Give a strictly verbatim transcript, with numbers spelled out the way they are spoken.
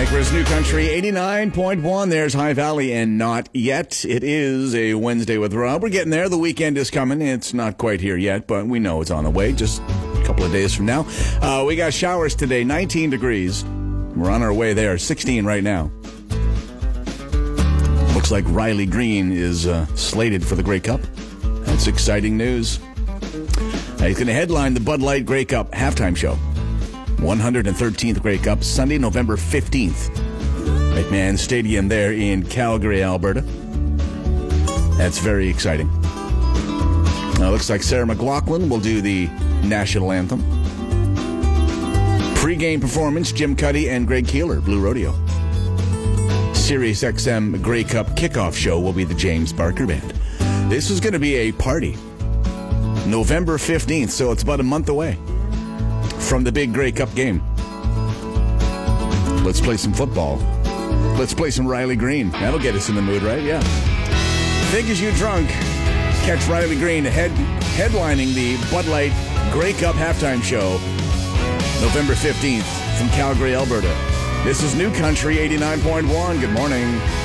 Vancouver's New Country eighty-nine point one. There's High Valley and Not Yet. It is a Wednesday with Rob. We're getting there. The weekend is coming. It's not quite here yet, but we know it's on the way. Just a couple of days from now. Uh, we got showers today, nineteen degrees. We're on our way there, sixteen right now. Looks like Riley Green is uh, slated for the Grey Cup. That's exciting news. Uh, he's going to headline the Bud Light Grey Cup halftime show. one hundred thirteenth Grey Cup, Sunday, November fifteenth. McMahon Stadium there in Calgary, Alberta. That's very exciting. Now, looks like Sarah McLachlan will do the national anthem. Pre-game performance, Jim Cuddy and Greg Keeler, Blue Rodeo. Sirius X M Grey Cup kickoff show will be the James Barker Band. This is going to be a party. November fifteenth, so it's about a month away from the big Grey Cup game. Let's play some football. Let's play some Riley Green. That'll get us in the mood, right? Yeah. Think As You Drunk. Catch Riley Green head, headlining the Bud Light Grey Cup halftime show November fifteenth from Calgary, Alberta. This is New Country eighty-nine point one. Good morning.